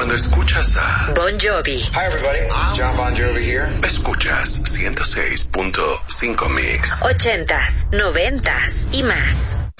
Cuando escuchas a Bon Jovi. Hi everybody, John Bon Jovi here. Escuchas 106.5 Mix. 80s, 90s y más.